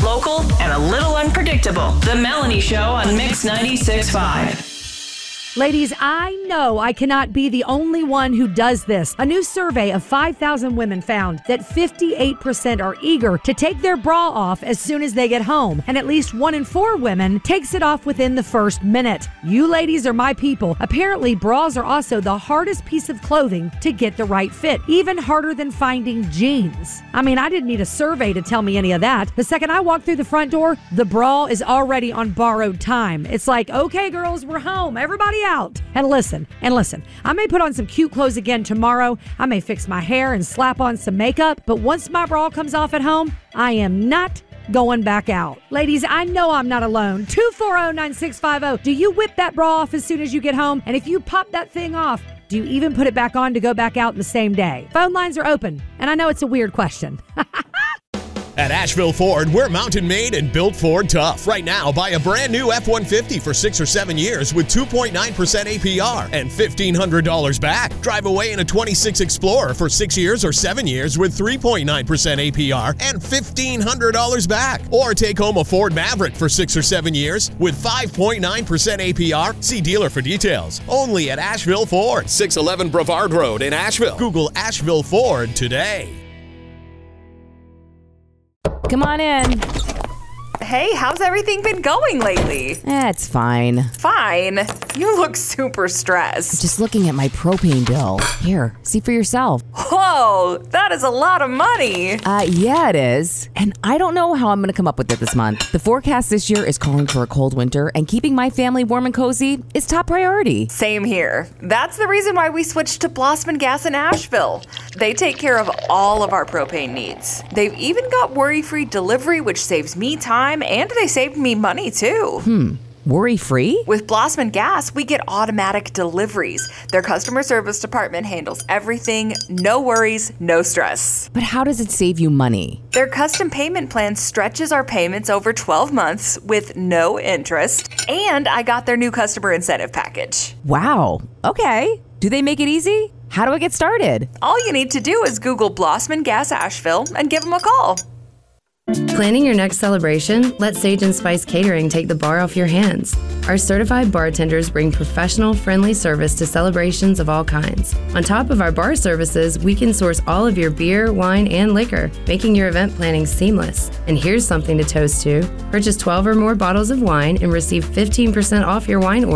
local, and a little unpredictable. The Melanie Show on Mix 96.5. Ladies, I know I cannot be the only one who does this. A new survey of 5,000 women found that 58% are eager to take their bra off as soon as they get home, and at least 1 in 4 women takes it off within the first minute. You ladies are my people. Apparently, bras are also the hardest piece of clothing to get the right fit, even harder than finding jeans. I mean, I didn't need a survey to tell me any of that. The second I walk through the front door, the bra is already on borrowed time. It's like, okay, girls, we're home. Everybody out. And listen, I may put on some cute clothes again tomorrow. I may fix my hair and slap on some makeup. But once my bra comes off at home, I am not going back out. Ladies, I know I'm not alone. 240-9650. Do you whip that bra off as soon as you get home? And if you pop that thing off, do you even put it back on to go back out the same day? Phone lines are open. And I know it's a weird question. At Asheville Ford, we're mountain made and built Ford tough. Right now, buy a brand new F-150 for 6 or 7 years with 2.9% APR and $1,500 back. Drive away in a 26 Explorer for 6 years or 7 years with 3.9% APR and $1,500 back. Or take home a Ford Maverick for 6 or 7 years with 5.9% APR. See dealer for details. Only at Asheville Ford, 611 Brevard Road in Asheville. Google Asheville Ford today. Come on in. Hey, how's everything been going lately? It's fine. Fine? You look super stressed. Just looking at my propane bill. Here, see for yourself. Whoa, that is a lot of money. Yeah, it is. And I don't know how I'm going to come up with it this month. The forecast this year is calling for a cold winter, and keeping my family warm and cozy is top priority. Same here. That's the reason why we switched to Blossman Gas in Asheville. They take care of all of our propane needs. They've even got worry-free delivery, which saves me time, and they saved me money too. Worry-free? With Blossman Gas, we get automatic deliveries. Their customer service department handles everything. No worries, no stress. But how does it save you money? Their custom payment plan stretches our payments over 12 months with no interest. And I got their new customer incentive package. Wow. Okay. Do they make it easy? How do I get started? All you need to do is Google Blossman Gas Asheville and give them a call. Planning your next celebration? Let Sage and Spice Catering take the bar off your hands. Our certified bartenders bring professional, friendly service to celebrations of all kinds. On top of our bar services, we can source all of your beer, wine, and liquor, making your event planning seamless. And here's something to toast to. Purchase 12 or more bottles of wine and receive 15% off your wine order.